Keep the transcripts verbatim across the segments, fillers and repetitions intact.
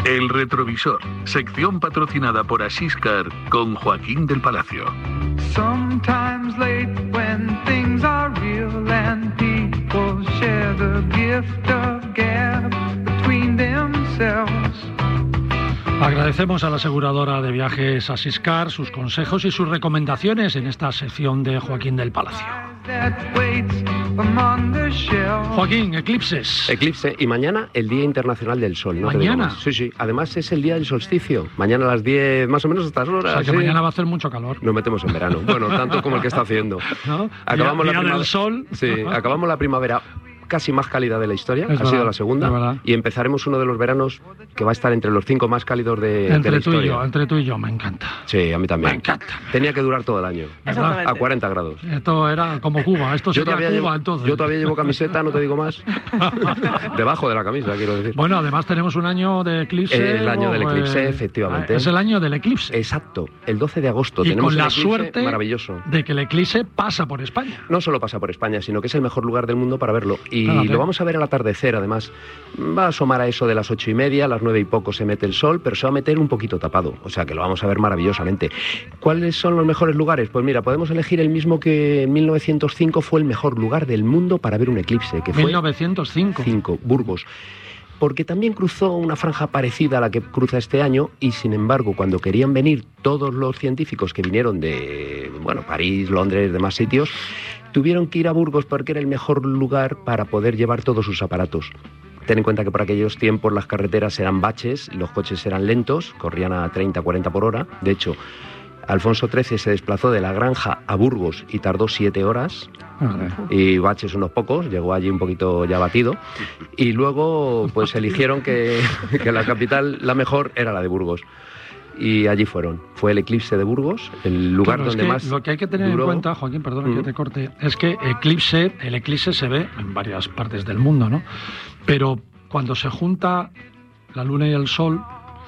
El retrovisor, sección patrocinada por Asiscar con Joaquín del Palacio. Sometimes late when things are real and people share the gift of gab between themselves. Agradecemos a la aseguradora de viajes Asiscar sus consejos y sus recomendaciones en esta sección de Joaquín del Palacio. Joaquín, eclipses. Eclipse y mañana el Día Internacional del Sol. ¿No? ¿Mañana? Sí, sí. Además es el día del solsticio. Mañana a las diez, más o menos a estas horas. O sea que ¿sí? mañana va a hacer mucho calor. Nos metemos en verano. Bueno, tanto como el que está haciendo. ¿No? Acabamos día, la día primavera. del sol. Sí, acabamos la primavera casi más cálida de la historia, Es ha verdad, sido la segunda, es verdad. y empezaremos uno de los veranos que va a estar entre los cinco más cálidos de, Entre de la tú historia. y yo, entre tú y yo, me encanta. Sí, a mí también. Me encanta. Tenía que durar todo el año, ¿Verdad? a cuarenta grados. Esto era como Cuba, esto Yo sería todavía, Cuba llevo, entonces. yo todavía llevo camiseta, no te digo más. Debajo de la camisa, quiero decir. Bueno, además tenemos un año de eclipse. El año del oh, eclipse, eh, efectivamente. Es el año del eclipse. Exacto, el doce de agosto. Y tenemos con la un eclipse suerte maravilloso. de que el eclipse pasa por España. No solo pasa por España, sino que es el mejor lugar del mundo para verlo. Y Fíjate. lo vamos a ver al atardecer, además. Va a asomar a eso de las ocho y media, a las nueve y poco se mete el sol, pero se va a meter un poquito tapado. O sea que lo vamos a ver maravillosamente. ¿Cuáles son los mejores lugares? Pues mira, podemos elegir el mismo que en mil novecientos cinco fue el mejor lugar del mundo para ver un eclipse, que fue mil novecientos cinco. cinco, Burgos. Porque también cruzó una franja parecida a la que cruza este año y, sin embargo, cuando querían venir todos los científicos que vinieron de, bueno, París, Londres, demás sitios, tuvieron que ir a Burgos porque era el mejor lugar para poder llevar todos sus aparatos. Ten en cuenta que por aquellos tiempos las carreteras eran baches, los coches eran lentos, corrían a treinta, cuarenta por hora. De hecho, Alfonso trece se desplazó de La Granja a Burgos y tardó siete horas. Y baches unos pocos, llegó allí un poquito ya batido. Y luego pues eligieron que, que la capital, la mejor, era la de Burgos. Y allí fueron. Fue el eclipse de Burgos, el lugar Claro, es donde que más lo que hay que tener duró. en cuenta, Joaquín, perdona Mm. que te corte, es que eclipse, el eclipse se ve en varias partes del mundo, ¿no? Pero cuando se junta la luna y el sol,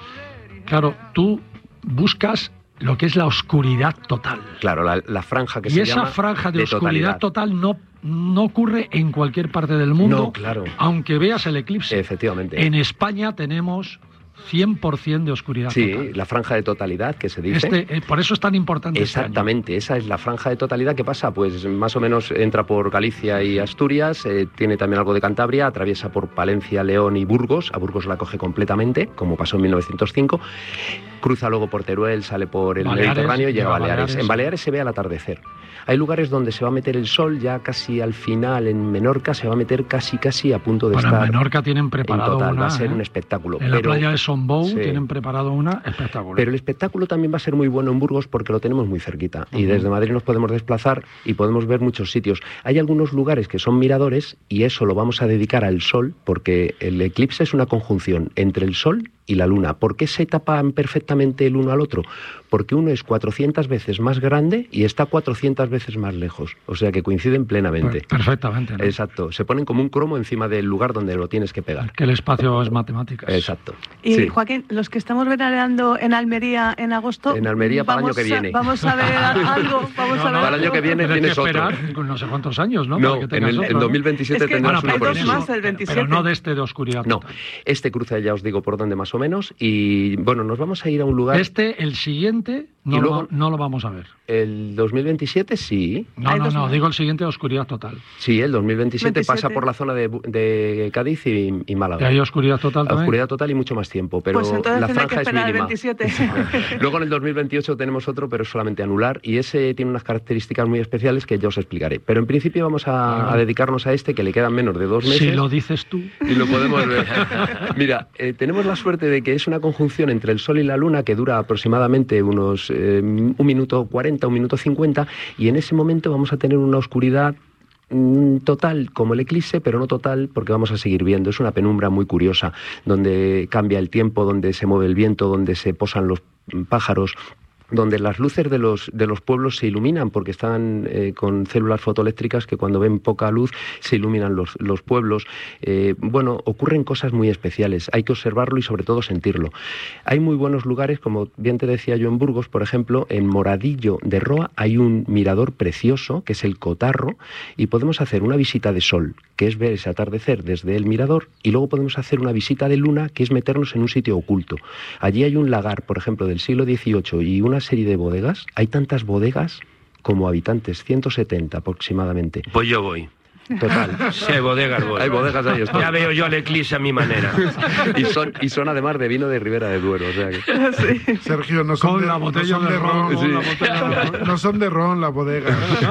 claro, tú buscas lo que es la oscuridad total. Claro, la, la franja que Y se esa llama franja de, de oscuridad totalidad. total no, no ocurre en cualquier parte del mundo, No, claro. aunque veas el eclipse. Efectivamente. En España tenemos cien por ciento de oscuridad Sí, total. la franja de totalidad que se dice. Este, eh, por eso es tan importante este año. Exactamente, esa es la franja de totalidad que pasa, pues más o menos entra por Galicia y Asturias, eh, tiene también algo de Cantabria, atraviesa por Palencia, León y Burgos, a Burgos la coge completamente, como pasó en mil novecientos cinco, cruza luego por Teruel, sale por el Baleares, Mediterráneo y llega llega a a Baleares. Baleares. En Baleares se ve al atardecer. Hay lugares donde se va a meter el sol ya casi al final, en Menorca se va a meter casi casi a punto de Bueno, estar. en Menorca tienen en preparado total, una, va a ser ¿eh? un espectáculo. En la pero- playa de Sombou Sí. tienen preparado una espectacular. Pero el espectáculo también va a ser muy bueno en Burgos porque lo tenemos muy cerquita. Y Ujú. desde Madrid nos podemos desplazar y podemos ver muchos sitios. Hay algunos lugares que son miradores y eso lo vamos a dedicar al sol porque el eclipse es una conjunción entre el sol y la luna. ¿Por qué se tapan perfectamente el uno al otro? Porque uno es cuatrocientas veces más grande y está cuatrocientas veces más lejos. O sea que coinciden plenamente. Per- perfectamente, ¿no? Exacto. Se ponen como un cromo encima del lugar donde lo tienes que pegar. Que el espacio es matemáticas. Exacto. Y Sí. Joaquín, los que estamos veraneando en Almería en agosto... En Almería para el año vamos que a- viene. Vamos a ver algo, vamos No, a ver no, Para el año algo. que viene Tienes tienes que otro. esperar con no sé cuántos años, ¿no? No, Para que en, tengas el, otro, en ¿no? dos mil veintisiete Es que- tendrás Bueno, una hay por dos eso. más, el veintisiete. Pero no de este de oscuridad No, total. este cruza ya os digo por dónde más o menos y bueno, nos vamos a ir a un lugar. Este, el siguiente, no, Y luego- lo, no lo vamos a ver. El dos mil veintisiete sí. No, Hay no, dos no, más. digo el siguiente, oscuridad total. Sí, el dos mil veintisiete pasa veintisiete. por la zona de, Bu- de Cádiz y, y ¿Y Málaga. hay oscuridad total La también? oscuridad total y mucho más tiempo, pero Pues entonces la tendré que franja es esperar el mínima. veintisiete. Luego en el dos mil veintiocho tenemos otro, pero es solamente anular, y ese tiene unas características muy especiales que yo os explicaré. Pero en principio vamos a, Claro. a dedicarnos a este, que le quedan menos de dos meses. Si lo dices tú. Y lo podemos ver. Mira, eh, tenemos la suerte de que es una conjunción entre el Sol y la Luna que dura aproximadamente unos eh, un minuto cuarenta, un minuto cincuenta, y en ese momento vamos a tener una oscuridad mm, total como el eclipse, pero no total porque vamos a seguir viendo. Es una penumbra muy curiosa, donde cambia el tiempo, donde se mueve el viento, donde se posan los pájaros. donde las luces de los, de los pueblos se iluminan porque están eh, con células fotoeléctricas que cuando ven poca luz se iluminan los, los pueblos. Eh, bueno, ocurren cosas muy especiales, hay que observarlo y sobre todo sentirlo. Hay muy buenos lugares, como bien te decía yo en Burgos, por ejemplo, en Moradillo de Roa hay un mirador precioso que es el Cotarro y podemos hacer una visita de sol, que es ver ese atardecer desde el mirador, y luego podemos hacer una visita de luna, que es meternos en un sitio oculto. Allí hay un lagar, por ejemplo, del siglo dieciocho y una serie de bodegas. Hay tantas bodegas como habitantes, ciento setenta aproximadamente. Pues yo voy. Total. Sí, hay bodegas, voy. Hay bodegas ahí. Estoy. Ya veo yo al eclipse a mi manera. y, son, y son además de vino de Ribera de Duero. O sea que... Sí. Sergio, no son Con de, la botella no son de de ron. ron, Sí. la botella de- No son de ron las bodegas.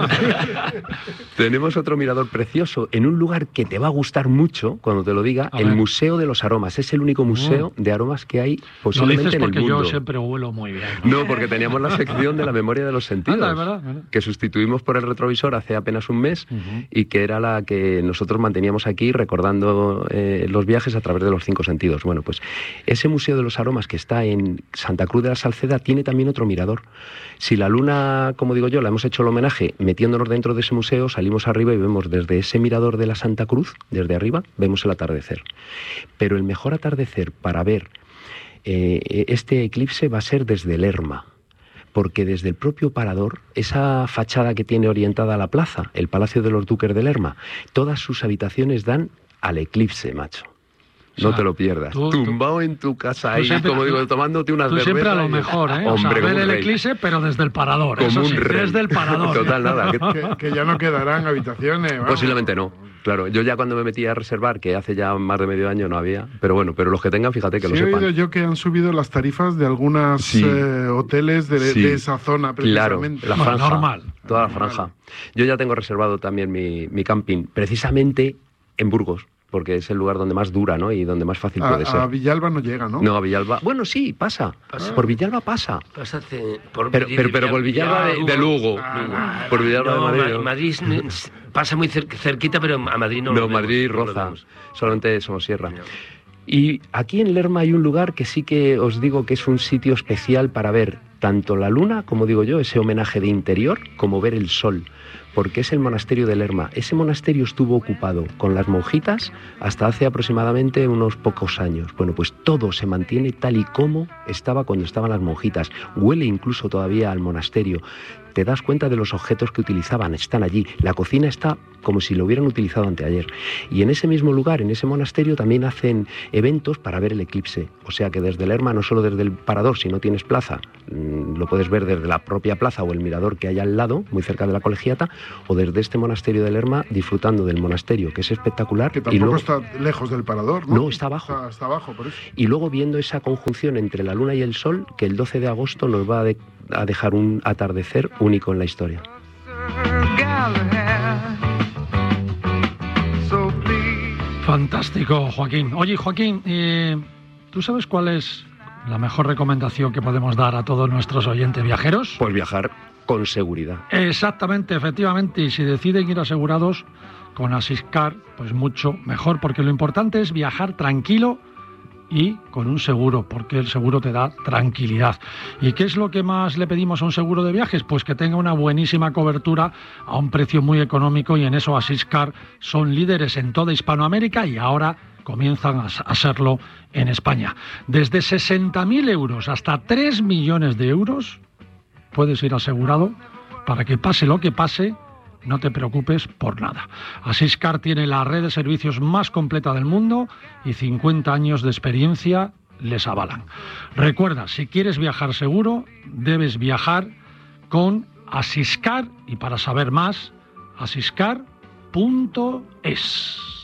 Tenemos otro mirador precioso en un lugar que te va a gustar mucho cuando te lo diga, A el ver. Museo de los Aromas. Es el único museo de aromas que hay Lo posiblemente dices en el porque mundo. yo siempre huelo muy bien. No, porque teníamos la sección de la memoria de los sentidos, Anda, es verdad, verdad. que sustituimos por el retrovisor hace apenas un mes Ujú. y que era la que nosotros manteníamos aquí recordando eh, los viajes a través de los cinco sentidos. Bueno, pues ese Museo de los Aromas que está en Santa Cruz de la Salceda tiene también otro mirador. Si la luna, como digo yo, la hemos hecho el homenaje metiéndonos dentro de ese museo, salimos arriba y vemos desde ese mirador de la Santa Cruz, desde arriba, vemos el atardecer. Pero el mejor atardecer para ver eh, este eclipse va a ser desde Lerma, porque desde el propio parador, esa fachada que tiene orientada a la plaza, el Palacio de los Duques de Lerma, todas sus habitaciones dan al eclipse, macho. No O sea, te lo pierdas. tú- tú- Tumbado en tu casa ahí, siempre- como digo, tomándote unas Tú cervezas. siempre a lo y- mejor, ¿eh? O sea, Hombre, como ver un el rey. eclipse, pero desde el parador. Como Eso un sí, rey. desde el parador. Total, nada. que- que, que ya no quedarán habitaciones. vamos. Posiblemente no. Claro, yo ya cuando me metí a reservar, que hace ya más de medio año no había, pero bueno, pero los que tengan, fíjate que Sí, lo he sepan. oído yo que han subido las tarifas de algunos Sí. hoteles de, Sí. de esa zona, Claro, precisamente. la Bueno, franja, normal. toda la Normal. franja. Yo ya tengo reservado también mi, mi camping, precisamente en Burgos, porque es el lugar donde más dura, ¿no? Y donde más fácil A, puede ser. a Villalba no llega, ¿no? No, a Villalba. Bueno, sí, pasa. Pasa. Por Villalba pasa. Pásate por Pero, pero, pero por Villalba de, de Lugo. Ah, por Villalba No, de Madrid. Ma- ¿no? Madrid s- pasa muy cer- cerquita, pero a Madrid no. No, lo vemos, Madrid, no lo Roza. vemos. Solamente somos Sierra. Ya. Y aquí en Lerma hay un lugar que sí que os digo que es un sitio especial para ver tanto la luna, como digo yo, ese homenaje de interior, como ver el sol, porque es el monasterio de Lerma. Ese monasterio estuvo ocupado con las monjitas hasta hace aproximadamente unos pocos años. Bueno, pues todo se mantiene tal y como estaba cuando estaban las monjitas. Huele incluso todavía al monasterio. Te das cuenta de los objetos que utilizaban, están allí. La cocina está como si lo hubieran utilizado anteayer. Y en ese mismo lugar, en ese monasterio, también hacen eventos para ver el eclipse. O sea que desde Lerma, no solo desde el parador, si no tienes plaza, mmm, lo puedes ver desde la propia plaza o el mirador que hay al lado, muy cerca de la colegiata, o desde este monasterio de Lerma, disfrutando del monasterio, que es espectacular. Que y tampoco luego, está lejos del parador, ¿no? No, está abajo. Está, está abajo, por eso. y luego viendo esa conjunción entre la luna y el sol, que el doce de agosto nos va a, de- a dejar un atardecer único en la historia. Sir Galahad. So please. Fantástico, Joaquín. Oye, Joaquín, eh, ¿tú sabes cuál es la mejor recomendación que podemos dar a todos nuestros oyentes viajeros? Pues viajar con seguridad. Exactamente, efectivamente, y si deciden ir asegurados con Asiscar, pues mucho mejor, porque lo importante es viajar tranquilo y con un seguro, porque el seguro te da tranquilidad. ¿Y qué es lo que más le pedimos a un seguro de viajes? Pues que tenga una buenísima cobertura a un precio muy económico, y en eso Asiscar son líderes en toda Hispanoamérica y ahora comienzan a a serlo en España. Desde sesenta mil euros hasta tres millones de euros puedes ir asegurado para que pase lo que pase, no te preocupes por nada. Asiscar tiene la red de servicios más completa del mundo y cincuenta años de experiencia les avalan. Recuerda, si quieres viajar seguro, debes viajar con Asiscar, y para saber más, asiscar punto es.